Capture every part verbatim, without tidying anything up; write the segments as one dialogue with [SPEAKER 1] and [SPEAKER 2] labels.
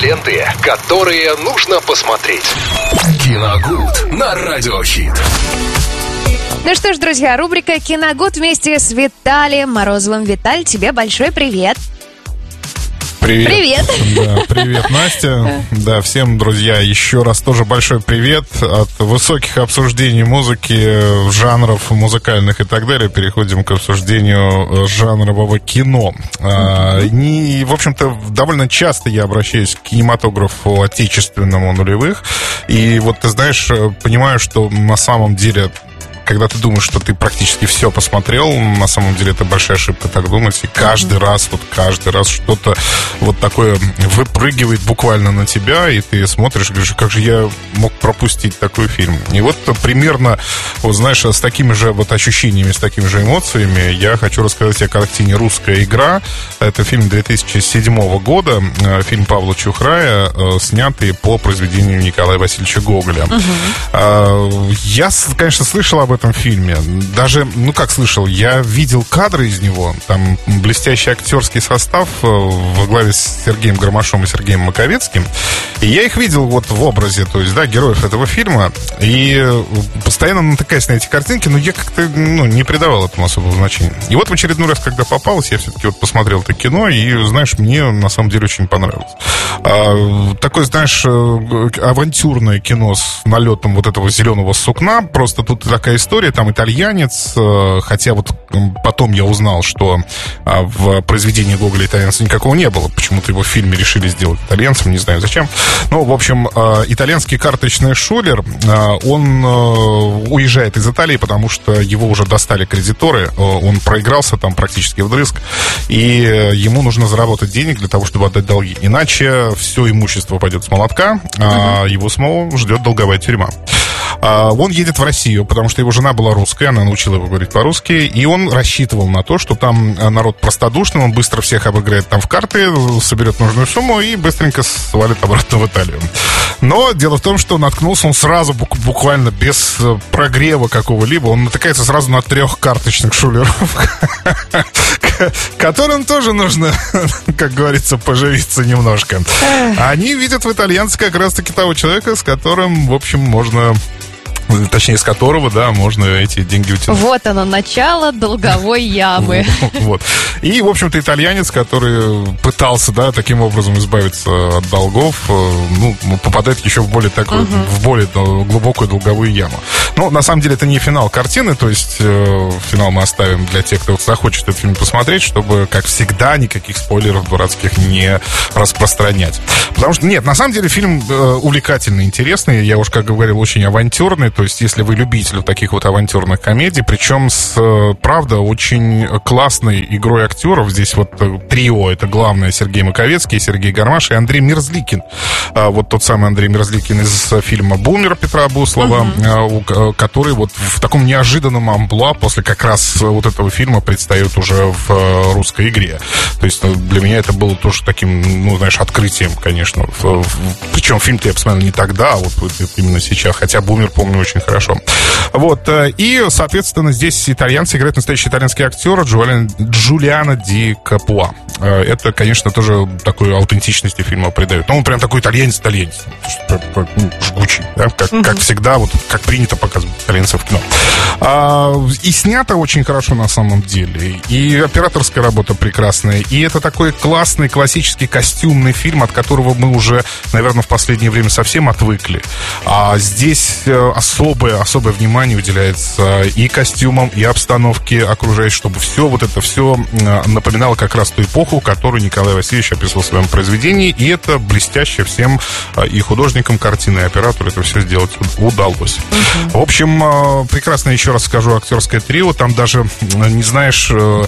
[SPEAKER 1] ленты, которые нужно посмотреть. Киногуд на Радиохит.
[SPEAKER 2] Ну что ж, друзья, рубрика «Киногуд» вместе с Виталием Морозовым. Виталь, тебе большой привет.
[SPEAKER 3] Привет.
[SPEAKER 2] Привет.
[SPEAKER 3] Да, привет, Настя. Да, всем, друзья, еще раз тоже большой привет. От высоких обсуждений музыки, жанров музыкальных и так далее переходим к обсуждению жанрового кино. А, не, в общем-то, довольно часто я обращаюсь к кинематографу отечественному нулевых. И вот, ты знаешь, понимаю, что на самом деле... Когда ты думаешь, что ты практически все посмотрел, на самом деле это большая ошибка так думать. И каждый mm-hmm. раз, вот каждый раз что-то вот такое выпрыгивает буквально на тебя, и ты смотришь и говоришь, как же я мог пропустить такой фильм. И вот примерно, вот знаешь, с такими же вот ощущениями, с такими же эмоциями я хочу рассказать о картине «Русская игра». Это фильм две тысячи седьмого года, фильм Павла Чухрая, снятый по произведению Николая Васильевича Гоголя. Mm-hmm. Я, конечно, слышал об в этом фильме. Даже, ну как слышал, я видел кадры из него. Там блестящий актерский состав во главе с Сергеем Гармашом и Сергеем Маковецким. И я их видел вот в образе, то есть, да, героев этого фильма. И постоянно натыкаясь на эти картинки, но я как-то, ну, не придавал этому особого значения. И вот в очередной раз, когда попалось, я все-таки вот посмотрел это кино, и, знаешь, мне на самом деле очень понравилось. А, такое, знаешь, авантюрное кино с налетом вот этого зеленого сукна. Просто тут такая история, там итальянец, хотя вот потом я узнал, что в произведении Гоголя итальянца никакого не было. Почему-то его в фильме решили сделать итальянцем, не знаю зачем. Ну, в общем, итальянский карточный шулер, он уезжает из Италии, потому что его уже достали кредиторы, он проигрался там практически вдрызг, и ему нужно заработать денег для того, чтобы отдать долги. Иначе все имущество пойдет с молотка, а его самого ждет долговая тюрьма. Он едет в Россию, потому что его жена была русская, она научила его говорить по-русски, и он рассчитывал на то, что там народ простодушный, он быстро всех обыграет там в карты, соберет нужную сумму и быстренько свалит обратно в Италию. Но дело в том, что наткнулся он сразу, буквально без прогрева какого-либо, он натыкается сразу на трех карточных шулеров, которым тоже нужно, как говорится, поживиться немножко. Они видят в итальянце как раз-таки того человека, с которым, в общем, можно... Точнее, с которого, да, можно эти деньги утянуть.
[SPEAKER 2] Вот оно, начало долговой ямы.
[SPEAKER 3] Вот. И, в общем-то, итальянец, который пытался, да, таким образом избавиться от долгов, ну, попадает еще в более такую, uh-huh. в более глубокую долговую яму. Но, на самом деле, это не финал картины, то есть финал мы оставим для тех, кто захочет этот фильм посмотреть, чтобы, как всегда, никаких спойлеров дурацких не распространять. Потому что, нет, на самом деле, фильм увлекательный, интересный, я уж, как говорил, очень авантюрный. То есть, если вы любитель таких вот авантюрных комедий, причем с, правда, очень классной игрой актеров. Здесь вот трио, это главное, Сергей Маковецкий, Сергей Гармаш и Андрей Мерзликин. Вот тот самый Андрей Мерзликин из фильма «Бумер» Петра Буслова, uh-huh. который вот в таком неожиданном амплуа после как раз вот этого фильма предстает уже в «Русской игре». То есть, для меня это было тоже таким, ну, знаешь, открытием, конечно. Причем фильм-то я посмотрел не тогда, а вот именно сейчас. Хотя «Бумер», помню, очень хорошо. Вот. И, соответственно, здесь итальянцы играют настоящий итальянский актер Джулиано, Джулиано Ди Капуа. Это, конечно, тоже такой аутентичности фильма придает. Но он прям такой итальянец-итальянец. Ну, жгучий, да? Как, mm-hmm. как всегда, вот как принято показывать итальянцев в кино. А, и снято очень хорошо на самом деле. И операторская работа прекрасная. И это такой классный, классический костюмный фильм, от которого мы уже, наверное, в последнее время совсем отвыкли. А здесь особое, особое внимание уделяется и костюмам, и обстановке окружающей, чтобы все вот это все напоминало как раз ту эпоху, которую Николай Васильевич описал в своем произведении. И это блестяще всем и художникам картины, и оператору это все сделать удалось. Uh-huh. В общем, прекрасно, еще раз скажу, актерское трио. Там даже не знаешь,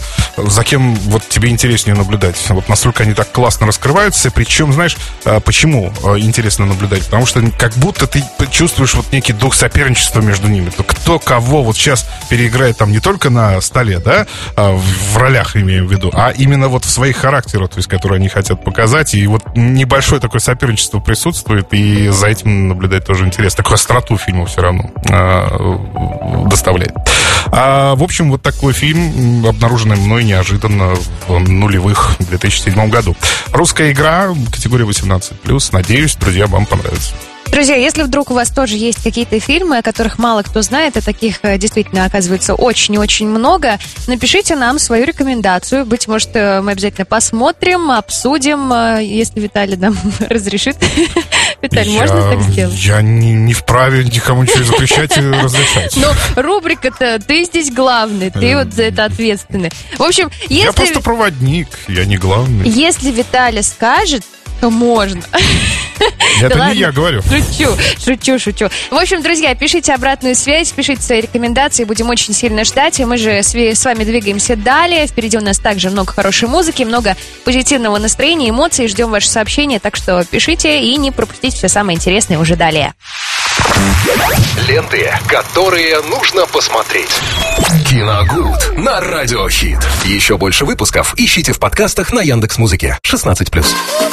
[SPEAKER 3] за кем вот тебе интереснее наблюдать. Вот настолько они так классно раскрываются. Причем, знаешь, почему интересно наблюдать? Потому что как будто ты чувствуешь вот некий дух соперничества между ними. кто кого вот сейчас переиграет там не только на столе, да, в ролях имею в виду, а именно вот в своих характерах, то есть, которые они хотят показать. И вот небольшое такое соперничество присутствует, и за этим наблюдать тоже интересно. Такую остроту фильму все равно э, доставляет. А, в общем, вот такой фильм, обнаруженный мной неожиданно в нулевых в две тысячи седьмом году. Русская игра, категория восемнадцать плюс. Надеюсь, друзья, вам понравится.
[SPEAKER 2] Друзья, если вдруг у вас тоже есть какие-то фильмы, о которых мало кто знает, а таких действительно оказывается очень и очень много, напишите нам свою рекомендацию. Быть может, мы обязательно посмотрим, обсудим, если Виталий нам разрешит. Виталий, я, можно так сделать?
[SPEAKER 3] Я не, не вправе никому ничего запрещать и разрешать.
[SPEAKER 2] Но рубрика-то, ты здесь главный, ты вот за это ответственный. В общем, если...
[SPEAKER 3] Я просто проводник, я не главный.
[SPEAKER 2] Если Виталий скажет, то можно.
[SPEAKER 3] Это да не я говорю.
[SPEAKER 2] Шучу, шучу, шучу. В общем, друзья, пишите обратную связь, пишите свои рекомендации, будем очень сильно ждать. И мы же с вами двигаемся далее. Впереди у нас также много хорошей музыки, много позитивного настроения, эмоций. Ждем ваши сообщения, так что пишите и не пропустите все самое интересное уже далее.
[SPEAKER 1] Ленты, которые нужно посмотреть. Киногуд на Радиохит. Еще больше выпусков ищите в подкастах на Яндекс.Музыке. шестнадцать плюс.